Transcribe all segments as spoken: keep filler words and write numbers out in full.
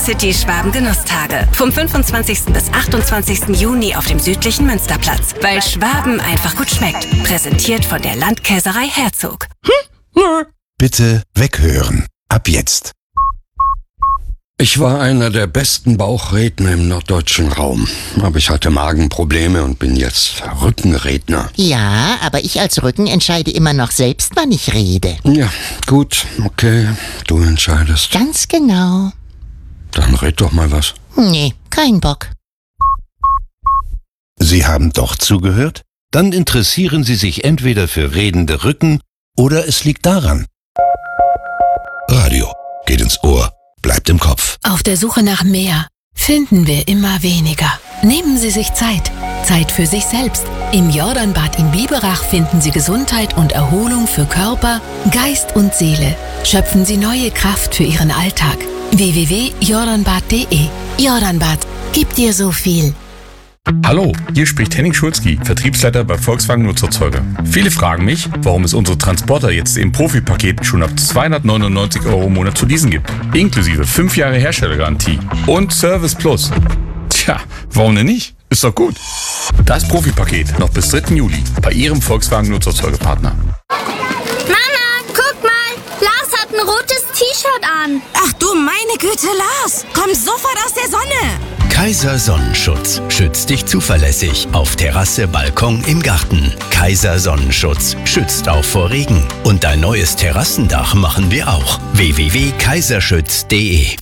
City Schwaben Genusstage. Vom fünfundzwanzigsten bis achtundzwanzigsten Juni auf dem südlichen Münsterplatz. Weil Schwaben einfach gut schmeckt. Präsentiert von der Landkäserei Herzog. Bitte weghören. Ab jetzt. Ich war einer der besten Bauchredner im norddeutschen Raum. Aber ich hatte Magenprobleme und bin jetzt Rückenredner. Ja, aber ich als Rücken entscheide immer noch selbst, wann ich rede. Ja, gut, okay, du entscheidest. Ganz genau. Dann red doch mal was. Nee, kein Bock. Sie haben doch zugehört? Dann interessieren Sie sich entweder für redende Rücken oder es liegt daran. Radio geht ins Ohr, bleibt im Kopf. Auf der Suche nach mehr finden wir immer weniger. Nehmen Sie sich Zeit. Zeit für sich selbst. Im Jordanbad in Biberach finden Sie Gesundheit und Erholung für Körper, Geist und Seele. Schöpfen Sie neue Kraft für Ihren Alltag. w w w punkt jordanbad punkt de. Jordanbad gibt dir so viel. Hallo, hier spricht Henning Schulzki, Vertriebsleiter bei Volkswagen Nutzerzeuger. Viele fragen mich, warum es unsere Transporter jetzt im Profipaket schon ab zweihundertneunundneunzig Euro im Monat zu leasen gibt. Inklusive fünf Jahre Herstellergarantie und Service Plus. Tja, warum denn nicht? Ist doch gut. Das Profipaket noch bis dritten Juli bei Ihrem Volkswagen Nutzerzeugerpartner. Mama, guck mal, Lars hat ein rotes T-Shirt an. Ach du meine Güte, Lars, komm sofort aus der Sonne. Kaiser Sonnenschutz schützt dich zuverlässig auf Terrasse, Balkon, im Garten. Kaiser Sonnenschutz schützt auch vor Regen. Und dein neues Terrassendach machen wir auch. w w w punkt kaiserschütz punkt de.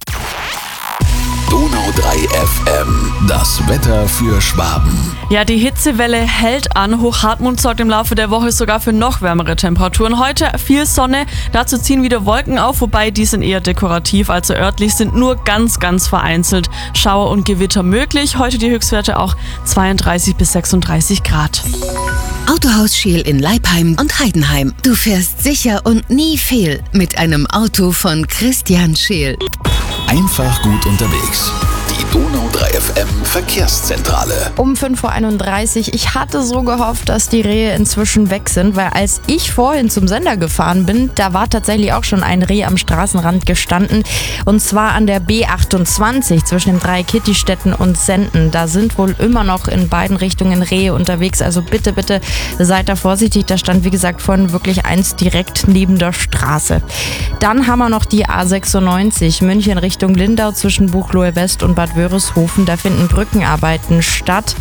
Donau drei F M, das Wetter für Schwaben. Ja, die Hitzewelle hält an. Hochhartmut sorgt im Laufe der Woche sogar für noch wärmere Temperaturen. Heute viel Sonne, dazu ziehen wieder Wolken auf, wobei die sind eher dekorativ, also örtlich sind nur ganz, ganz vereinzelt Schauer und Gewitter möglich. Heute die Höchstwerte auch zweiunddreißig bis sechsunddreißig Grad. Autohaus Scheel in Leipheim und Heidenheim. Du fährst sicher und nie fehl mit einem Auto von Christian Scheel. Einfach gut unterwegs. Die Donau drei F M Verkehrszentrale. Um fünf Uhr einunddreißig. Ich hatte so gehofft, dass die Rehe inzwischen weg sind, weil als ich vorhin zum Sender gefahren bin, da war tatsächlich auch schon ein Reh am Straßenrand gestanden. Und zwar an der B achtundzwanzig zwischen den drei Kittistädten und Senden. Da sind wohl immer noch in beiden Richtungen Rehe unterwegs. Also bitte, bitte seid da vorsichtig. Da stand, wie gesagt, vorhin wirklich eins direkt neben der Straße. Dann haben wir noch die A sechsundneunzig München Richtung Lindau zwischen Buchloe West und Bad Wörishofen. Da finden Brückenarbeiten statt.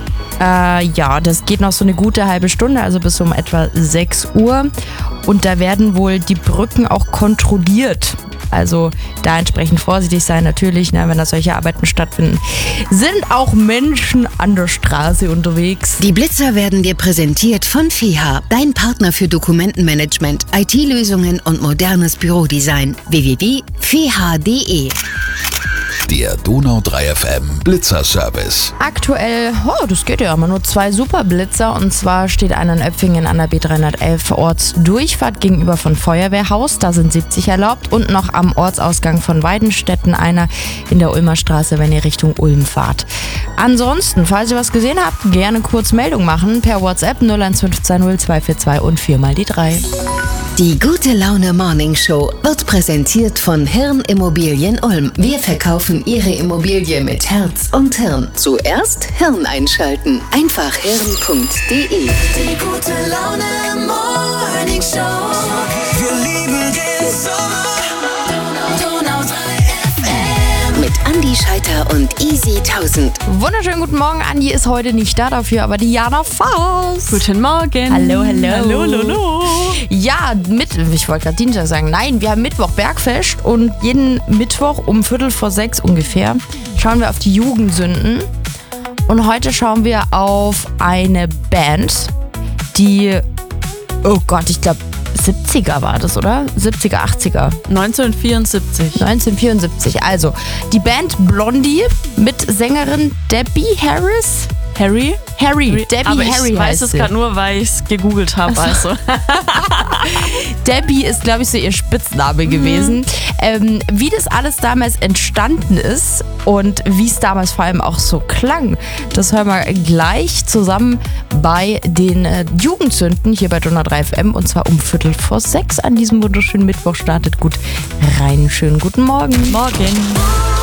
Äh, ja, das geht noch so eine gute halbe Stunde, also bis um etwa sechs Uhr. Und da werden wohl die Brücken auch kontrolliert. Also da entsprechend vorsichtig sein natürlich, ne, wenn da solche Arbeiten stattfinden. Sind auch Menschen an der Straße unterwegs. Die Blitzer werden dir präsentiert von F I H, dein Partner für Dokumentenmanagement, I T-Lösungen und modernes Bürodesign. w w w punkt f i h punkt de. Der Donau drei F M Blitzerservice. Aktuell, oh, das geht ja immer nur zwei Superblitzer. Und zwar steht einer in Öpfingen an der B dreihundertelf Ortsdurchfahrt gegenüber von Feuerwehrhaus. Da sind siebzig erlaubt. Und noch am Ortsausgang von Weidenstetten einer in der Ulmer Straße, wenn ihr Richtung Ulm fahrt. Ansonsten, falls ihr was gesehen habt, gerne kurz Meldung machen per WhatsApp null eins fünf zwei null zwei vier zwei und vier mal die drei. Die Gute Laune Morning Show wird präsentiert von Hirn Immobilien Ulm. Wir verkaufen Ihre Immobilie mit Herz und Hirn. Zuerst Hirn einschalten. Einfach hirn punkt de. Die Gute Laune Morning Show. Wir lieben den Sommer. Donau drei F M. Mit Andi Scheiter und Easy tausend. Wunderschönen guten Morgen. Andi ist heute nicht da, dafür aber die Jana Faust. Guten Morgen. Hallo, hallo. Hallo, hallo, hallo. Ja, mit, ich wollte gerade Dienstag sagen, nein, wir haben Mittwoch Bergfest und jeden Mittwoch um Viertel vor sechs ungefähr schauen wir auf die Jugendsünden. Und heute schauen wir auf eine Band, die, oh Gott, ich glaube siebziger war das, oder? siebziger, achtziger. neunzehnhundertvierundsiebzig. neunzehnhundertvierundsiebzig. Also, die Band Blondie mit Sängerin Debbie Harris. Harry? Harry. Debbie Aber Harry ich weiß heißt es sie. gerade nur, weil ich es gegoogelt habe. Also. Debbie ist, glaube ich, so ihr Spitzname mhm. gewesen. Ähm, wie das alles damals entstanden ist und wie es damals vor allem auch so klang, das hören wir gleich zusammen bei den äh, Jugendsünden hier bei Donau drei F M und zwar um Viertel vor sechs an diesem wunderschönen Mittwoch. Startet gut rein. Schönen guten Morgen. Morgen.